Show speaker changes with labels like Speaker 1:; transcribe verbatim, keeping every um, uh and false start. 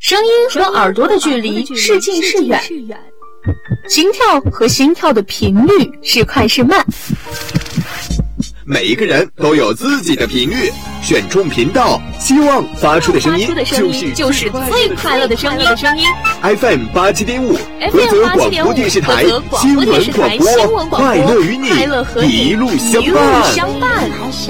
Speaker 1: 声音和耳朵的距离是近是远，心跳和心跳的频率是快是慢。
Speaker 2: 每一个人都有自己的频率，选中频道，希望发出的声音就是
Speaker 1: 就是最快乐的声音。
Speaker 2: F M 八七点五，菏泽广播电视台新闻广播，快乐与你一路相伴。